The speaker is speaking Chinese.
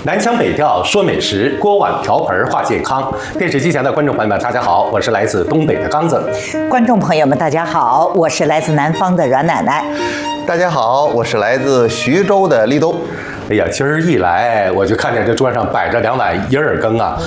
南腔北调说美食，锅碗瓢盆话健康。电视机前的观众朋友们，大家好，我是来自东北的刚子。 观众朋友们，大家好，我是来自南方的阮奶奶。 大家好，我是来自徐州的立冬。 哎呀，今儿一来我就看见这桌上摆着2碗银耳羹啊，